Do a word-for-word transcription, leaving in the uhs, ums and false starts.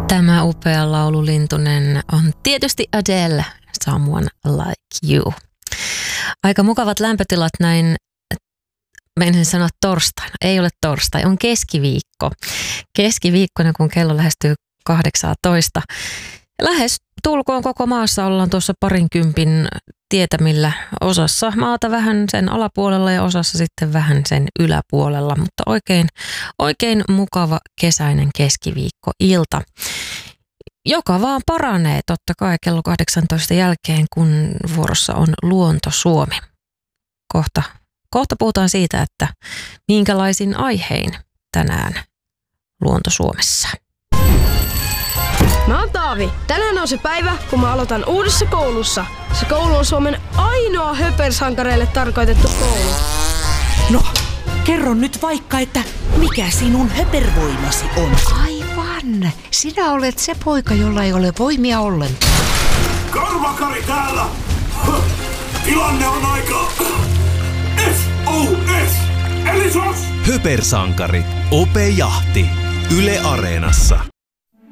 Tämä upea laululintunen on tietysti Adele, Someone Like You. Aika mukavat lämpötilat näin, meinasin sanoa torstaina. Ei ole torstai, on keskiviikko. Keskiviikkona, kun kello lähestyy kahdeksantoista. Lähes tulkoon koko maassa ollaan tuossa parinkympin tietämillä, osassa maata vähän sen alapuolella ja osassa sitten vähän sen yläpuolella, mutta oikein, oikein mukava kesäinen keskiviikkoilta, joka vaan paranee totta kai kello kahdeksantoista jälkeen, kun vuorossa on Luonto Suomi. Kohta, kohta puhutaan siitä, että minkälaisin aihein tänään Luonto Suomessa. Mä oon Taavi. Tänään on se päivä, kun mä aloitan uudessa koulussa. Se koulu on Suomen ainoa höpersankareille tarkoitettu koulu. No, kerro nyt vaikka, että mikä sinun höpervoimasi on? Aivan. Sinä olet se poika, jolla ei ole voimia ollenkaan. Karvakari täällä! Tilanne on aika... S O S! Eli sos! Höpersankari. Ope Jahti. Yle Areenassa.